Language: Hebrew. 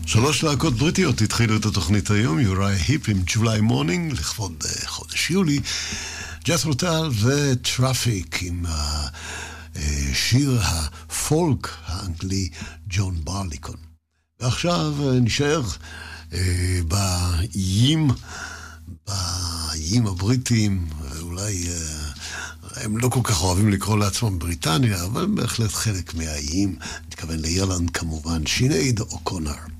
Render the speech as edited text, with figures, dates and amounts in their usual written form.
3 להקות בריטיות התחילו את התוכנית היום, יוראי היפ עם July Morning לכבוד חודש יולי, ג'ת'רו טל וטראפיק עם שיר הפולק האנגלי ג'ון ברליקון. ועכשיו נשאר באיים הבריטיים, אולי הם לא כל כך אוהבים לקרוא לעצמם בריטניה, אבל בהחלט חלק מהאיים, מתכוון לאירלנד כמובן, שינייד אוקונר.